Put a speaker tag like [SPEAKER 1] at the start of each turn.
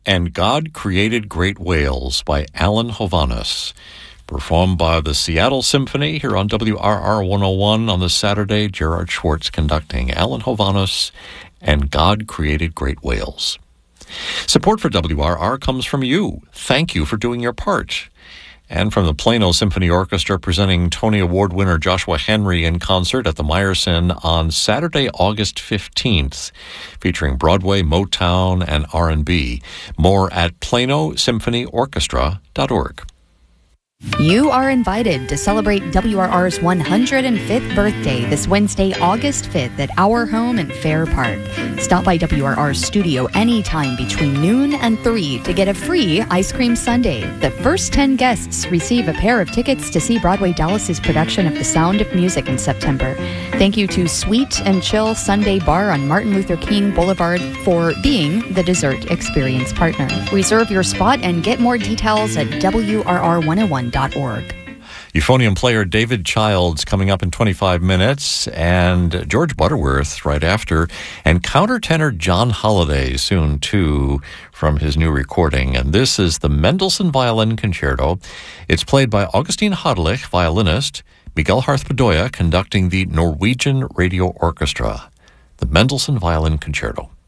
[SPEAKER 1] And God Created Great Whales by Alan Hovhaness. Performed by the Seattle Symphony here on WRR 101 on this Saturday. Gerard Schwartz conducting. Alan Hovhaness and God Created Great Whales. Support for WRR comes from you. Thank you for doing your part. And from the Plano Symphony Orchestra presenting Tony Award winner Joshua Henry in concert at the Meyerson on Saturday, August 15th, featuring Broadway, Motown, and R&B. More at planosymphonyorchestra.org.
[SPEAKER 2] You are invited to celebrate WRR's 105th birthday this Wednesday, August 5th at our home in Fair Park. Stop by WRR's studio anytime between noon and 3 to get a free ice cream sundae. The first 10 guests receive a pair of tickets to see Broadway Dallas's production of The Sound of Music in September. Thank you to Sweet and Chill Sunday Bar on Martin Luther King Boulevard for being the dessert experience partner. Reserve your spot and get more details at WRR101.org.
[SPEAKER 1] Euphonium player David Childs coming up in 25 minutes, and George Butterworth right after, and countertenor John Holliday soon too from his new recording. And this is the Mendelssohn Violin Concerto. It's played by Augustine Hodlich, violinist, Miguel Harth-Bedoya conducting the Norwegian Radio Orchestra. The Mendelssohn Violin Concerto.